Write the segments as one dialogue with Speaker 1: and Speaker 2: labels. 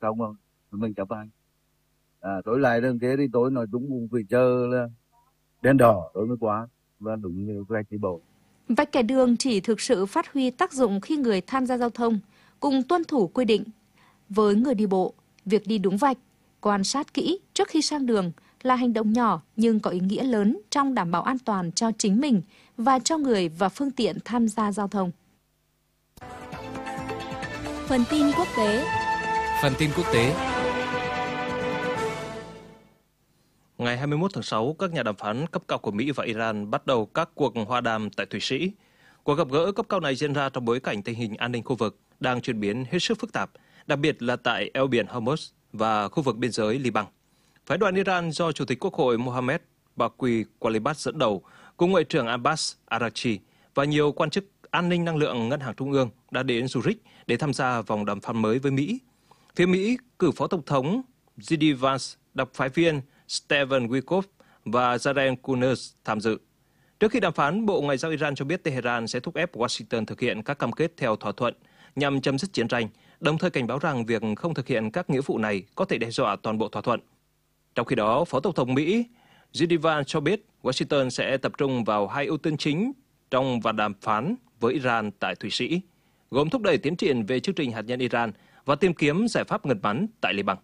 Speaker 1: thông không mình chấp hành. Tối lại đường kia thì tôi nói đúng vùng phải chờ là đèn đỏ tối mới quá và đúng như vạch đi bộ.
Speaker 2: Vạch kẻ đường chỉ thực sự phát huy tác dụng khi người tham gia giao thông cùng tuân thủ quy định. Với người đi bộ, việc đi đúng vạch, quan sát kỹ trước khi sang đường là hành động nhỏ nhưng có ý nghĩa lớn trong đảm bảo an toàn cho chính mình và cho người và phương tiện tham gia giao thông.
Speaker 3: Phần tin quốc tế.
Speaker 4: Ngày 21 tháng 6, các nhà đàm phán cấp cao của Mỹ và Iran bắt đầu các cuộc hòa đàm tại Thụy Sĩ. Cuộc gặp gỡ cấp cao này diễn ra trong bối cảnh tình hình an ninh khu vực đang chuyển biến hết sức phức tạp, đặc biệt là tại eo biển Hormuz và khu vực biên giới Liban. Phái đoàn Iran do Chủ tịch Quốc hội Mohammad Baqi Qalibat dẫn đầu, cùng Ngoại trưởng Abbas Araghchi và nhiều quan chức an ninh năng lượng Ngân hàng Trung ương đã đến Zurich để tham gia vòng đàm phán mới với Mỹ. Phía Mỹ cử Phó Tổng thống J.D. Vance, đặc phái viên Stephen Witkoff và Jared Kushner tham dự. Trước khi đàm phán, Bộ Ngoại giao Iran cho biết Tehran sẽ thúc ép Washington thực hiện các cam kết theo thỏa thuận nhằm chấm dứt chiến tranh, đồng thời cảnh báo rằng việc không thực hiện các nghĩa vụ này có thể đe dọa toàn bộ thỏa thuận. Trong khi đó, Phó Tổng thống Mỹ J.D. Vance cho biết Washington sẽ tập trung vào hai ưu tiên chính trong và đàm phán với Iran tại Thụy Sĩ, gồm thúc đẩy tiến triển về chương trình hạt nhân Iran và tìm kiếm giải pháp ngừng bắn tại Liban.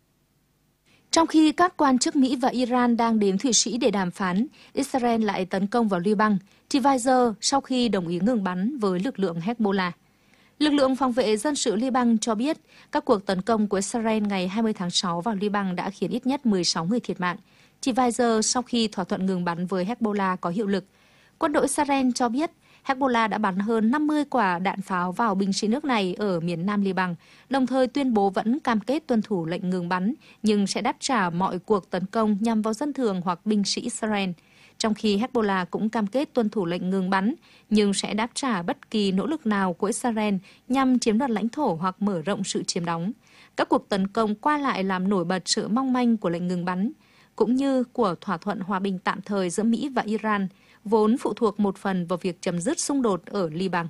Speaker 2: Trong khi các quan chức Mỹ và Iran đang đến Thụy Sĩ để đàm phán, Israel lại tấn công vào Liban chỉ vài giờ sau khi đồng ý ngừng bắn với lực lượng Hezbollah. Lực lượng phòng vệ dân sự Liban cho biết các cuộc tấn công của Israel ngày 20 tháng 6 vào Liban đã khiến ít nhất 16 người thiệt mạng, chỉ vài giờ sau khi thỏa thuận ngừng bắn với Hezbollah có hiệu lực. Quân đội Israel cho biết Hezbollah đã bắn hơn 50 quả đạn pháo vào binh sĩ nước này ở miền nam Liban, đồng thời tuyên bố vẫn cam kết tuân thủ lệnh ngừng bắn, nhưng sẽ đáp trả mọi cuộc tấn công nhằm vào dân thường hoặc binh sĩ Israel. Trong khi Hezbollah cũng cam kết tuân thủ lệnh ngừng bắn, nhưng sẽ đáp trả bất kỳ nỗ lực nào của Israel nhằm chiếm đoạt lãnh thổ hoặc mở rộng sự chiếm đóng. Các cuộc tấn công qua lại làm nổi bật sự mong manh của lệnh ngừng bắn, cũng như của thỏa thuận hòa bình tạm thời giữa Mỹ và Iran, vốn phụ thuộc một phần vào việc chấm dứt xung đột ở Liban.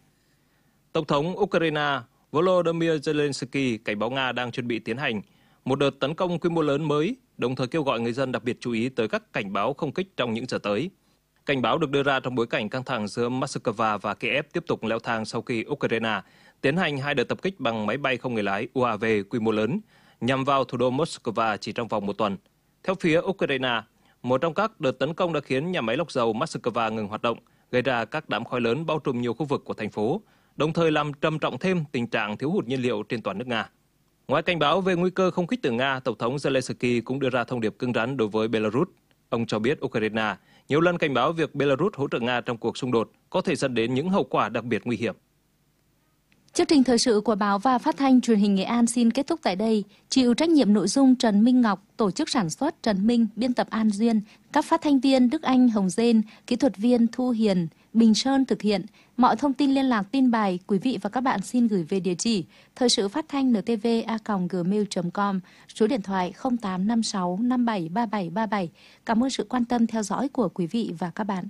Speaker 4: Tổng thống Ukraine Volodymyr Zelensky cảnh báo Nga đang chuẩn bị tiến hành một đợt tấn công quy mô lớn mới, đồng thời kêu gọi người dân đặc biệt chú ý tới các cảnh báo không kích trong những giờ tới. Cảnh báo được đưa ra trong bối cảnh căng thẳng giữa Moscow và Kiev tiếp tục leo thang sau khi Ukraine tiến hành hai đợt tập kích bằng máy bay không người lái UAV quy mô lớn nhằm vào thủ đô Moscow chỉ trong vòng một tuần. Theo phía Ukraine, một trong các đợt tấn công đã khiến nhà máy lọc dầu Moscow ngừng hoạt động, gây ra các đám khói lớn bao trùm nhiều khu vực của thành phố, đồng thời làm trầm trọng thêm tình trạng thiếu hụt nhiên liệu trên toàn nước Nga. Ngoài cảnh báo về nguy cơ không kích từ Nga, Tổng thống Zelensky cũng đưa ra thông điệp cứng rắn đối với Belarus. Ông cho biết Ukraine nhiều lần cảnh báo việc Belarus hỗ trợ Nga trong cuộc xung đột có thể dẫn đến những hậu quả đặc biệt nguy hiểm.
Speaker 2: Chương trình thời sự của Báo và Phát thanh Truyền hình Nghệ An xin kết thúc tại đây. Chịu trách nhiệm nội dung Trần Minh Ngọc, tổ chức sản xuất Trần Minh, biên tập An Duyên, các phát thanh viên Đức Anh, Hồng Dên, kỹ thuật viên Thu Hiền, Bình Sơn thực hiện. Mọi thông tin liên lạc tin bài, quý vị và các bạn xin gửi về địa chỉ thời sự phát thanh ntv@gmail.com, số điện thoại 0856 573737. Cảm ơn sự quan tâm theo dõi của quý vị và các bạn.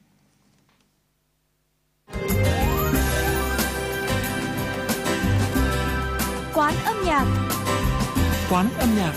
Speaker 3: Quán âm nhạc.
Speaker 5: Quán âm nhạc.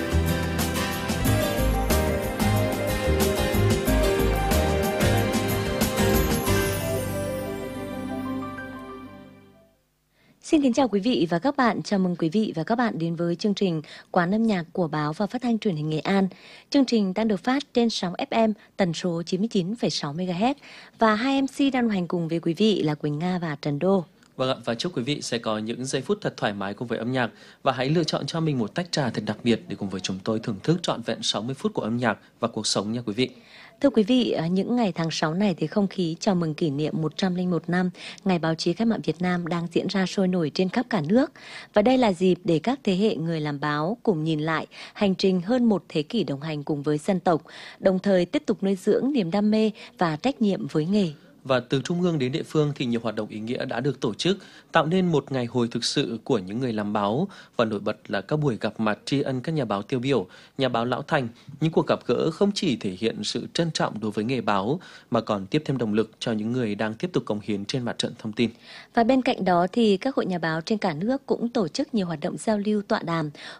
Speaker 3: Xin kính chào quý vị và các bạn. Chào mừng quý vị và các bạn đến với chương trình Quán âm nhạc của Báo và Phát thanh Truyền hình Nghệ An. Chương trình đang được phát trên sóng FM tần số 99,6 MHz và hai MC đang đồng hành cùng với quý vị là Quỳnh Nga và Trần Đô.
Speaker 5: Vâng ạ, và chúc quý vị sẽ có những giây phút thật thoải mái cùng với âm nhạc và hãy lựa chọn cho mình một tách trà thật đặc biệt để cùng với chúng tôi thưởng thức trọn vẹn 60 phút của âm nhạc và cuộc sống nha quý vị.
Speaker 3: Thưa quý vị, những ngày tháng 6 này thì không khí chào mừng kỷ niệm 101 năm Ngày Báo chí Cách mạng Việt Nam đang diễn ra sôi nổi trên khắp cả nước. Và đây là dịp để các thế hệ người làm báo cùng nhìn lại hành trình hơn một thế kỷ đồng hành cùng với dân tộc, đồng thời tiếp tục nuôi dưỡng niềm đam mê và trách nhiệm với nghề.
Speaker 5: Và từ trung ương đến địa phương thì nhiều hoạt động ý nghĩa đã được tổ chức, tạo nên một ngày hội thực sự của những người làm báo. Và nổi bật là các buổi gặp mặt tri ân các nhà báo tiêu biểu, nhà báo lão thành. Những cuộc gặp gỡ không chỉ thể hiện sự trân trọng đối với nghề báo, mà còn tiếp thêm động lực cho những người đang tiếp tục cống hiến trên mặt trận thông tin.
Speaker 3: Và bên cạnh đó thì các hội nhà báo trên cả nước cũng tổ chức nhiều hoạt động giao lưu tọa đàm,